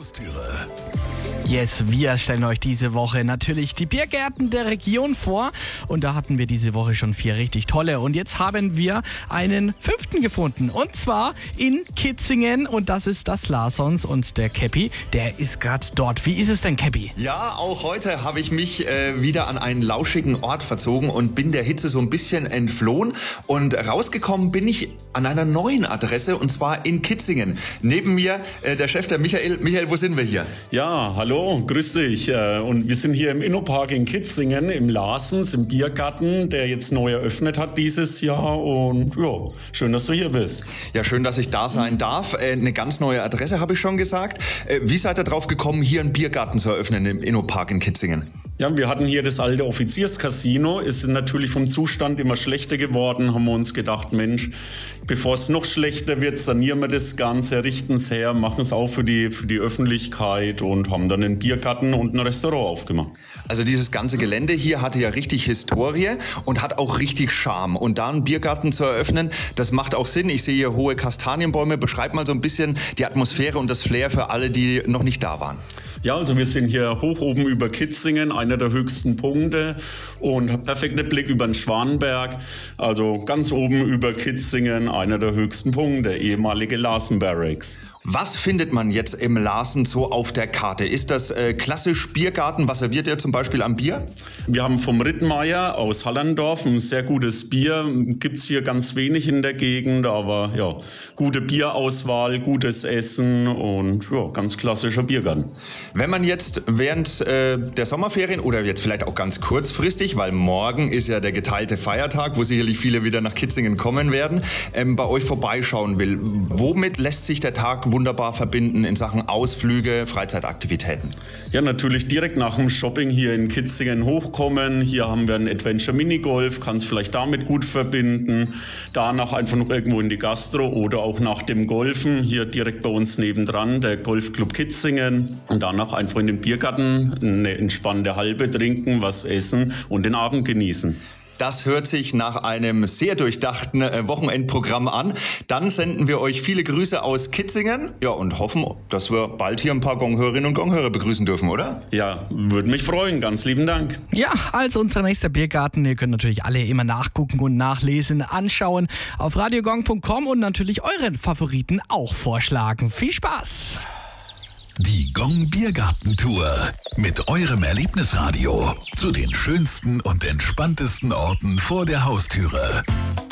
Haustüre. Yes, wir stellen euch diese Woche natürlich die Biergärten der Region vor. Und da hatten wir diese Woche schon 4 richtig tolle. Und jetzt haben wir einen 5. gefunden. Und zwar in Kitzingen. Und das ist das Larsons. Und der Käppi, der ist gerade dort. Wie ist es denn, Käppi? Ja, auch heute habe ich mich wieder an einen lauschigen Ort verzogen und bin der Hitze so ein bisschen entflohen. Und rausgekommen bin ich an einer neuen Adresse, und zwar in Kitzingen. Neben mir der Chef, der Michael. Michael, wo sind wir hier? Ja, hallo, grüß dich. Und wir sind hier im Innopark in Kitzingen, im Larsens, im Biergarten, der jetzt neu eröffnet hat dieses Jahr. Und ja, schön, dass du hier bist. Ja, schön, dass ich da sein darf. Eine ganz neue Adresse, habe ich schon gesagt. Wie seid ihr drauf gekommen, hier einen Biergarten zu eröffnen im Innopark in Kitzingen? Ja, wir hatten hier das alte Offizierscasino. Ist natürlich vom Zustand immer schlechter geworden. Haben wir uns gedacht, Mensch, bevor es noch schlechter wird, sanieren wir das Ganze, richten es her, machen es auch für die Öffentlichkeit und haben dann einen Biergarten und ein Restaurant aufgemacht. Also dieses ganze Gelände hier hatte ja richtig Historie und hat auch richtig Charme. Und da einen Biergarten zu eröffnen, das macht auch Sinn. Ich sehe hier hohe Kastanienbäume. Beschreib mal so ein bisschen die Atmosphäre und das Flair für alle, die noch nicht da waren. Ja, also wir sind hier hoch oben über Kitzingen, einer der höchsten Punkte, und perfekter Blick über den Schwanenberg. Also ganz oben über Kitzingen, einer der höchsten Punkte, ehemalige Larsen Barracks. Was findet man jetzt im Larsen so auf der Karte? Ist das klassisch Biergarten? Was serviert ihr zum Beispiel am Bier? Wir haben vom Rittmeier aus Hallandorf ein sehr gutes Bier. Gibt's hier ganz wenig in der Gegend, aber ja, gute Bierauswahl, gutes Essen und ja, ganz klassischer Biergarten. Wenn man jetzt während der Sommerferien oder jetzt vielleicht auch ganz kurzfristig, weil morgen ist ja der geteilte Feiertag, wo sicherlich viele wieder nach Kitzingen kommen werden, bei euch vorbeischauen will, womit lässt sich der Tag wunderbar verbinden in Sachen Ausflüge, Freizeitaktivitäten? Ja, natürlich direkt nach dem Shopping hier in Kitzingen hochkommen. Hier haben wir ein Adventure Minigolf, kann es vielleicht damit gut verbinden. Danach einfach noch irgendwo in die Gastro oder auch nach dem Golfen, hier direkt bei uns nebendran, der Golfclub Kitzingen. Und danach einfach in den Biergarten eine entspannte Halbe trinken, was essen und den Abend genießen. Das hört sich nach einem sehr durchdachten Wochenendprogramm an. Dann senden wir euch viele Grüße aus Kitzingen. Ja, und hoffen, dass wir bald hier ein paar Gonghörerinnen und Gonghörer begrüßen dürfen, oder? Ja, würde mich freuen. Ganz lieben Dank. Ja, also unser nächster Biergarten. Ihr könnt natürlich alle immer nachgucken und nachlesen, anschauen auf radiogong.com und natürlich euren Favoriten auch vorschlagen. Viel Spaß! Die Gong Biergarten-Tour mit eurem Erlebnisradio zu den schönsten und entspanntesten Orten vor der Haustüre.